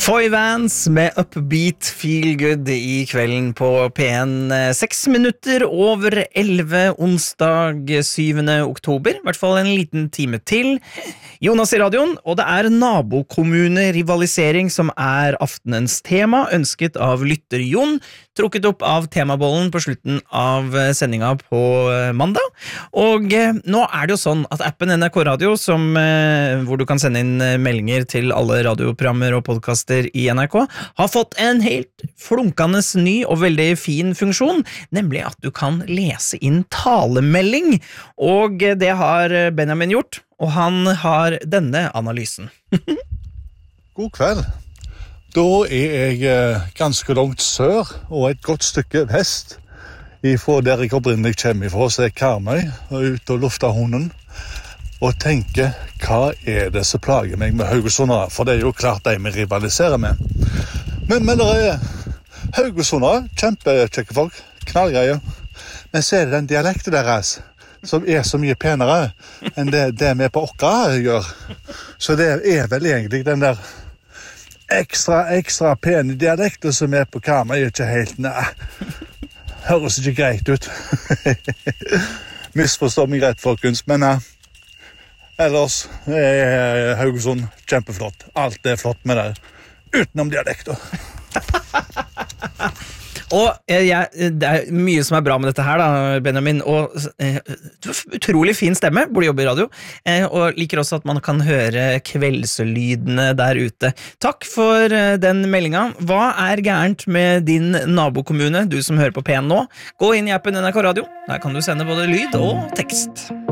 Foy Vans med Upbeat Feel Good I kvelden på P1 6 minutter over 11 onsdag 7. oktober, I hvert fall en liten time til. Jonas I radioen, og det nabokommune-rivalisering som aftenens tema, ønsket av lytter Jon, trukket opp av temabollen på slutten av sendinga på mandag. Og nå det jo sånn at appen NRK Radio, hvor du kan sende inn meldinger til alle radioprogrammer og podcaster I NRK, har fått en helt flunkende ny og veldig fin funksjon, nemlig at du kan lese inn talemelding, og det har Benjamin gjort, og han har denne analysen. God kveld. Da jeg ganske langt sør, og et godt stykke vest, ifra der jeg opprinnelig kommer ifra, så Karmøy, og ut og lufta hunden, og tenker, hva det som plager meg med Haugesundere? For det jo klart de vi rivaliserer med. Men det Haugesundere, kjempekjekke folk, knallgreier. Men så det den dialekten deres, som så mye penere enn det vi på Åkra gjør. Så det vel egentlig den der ekstra pene dialekten som på Karmøy, ikke helt, høres ikke greit ut. Misforstår meg greit, folkens, men ellers Haugesund kjempeflott. Alt flott med det, utenom dialekter. Og det mye som bra med dette her da, Benjamin, og utrolig fin stemme, burde jobbe I radio, og liker også at man kan høre kveldslydene der ute. Takk for den meldinga. Hva gærent med din nabokommune, du som hører på P1 nå? Gå inn I appen NRK Radio, der kan du sende både lyd og tekst.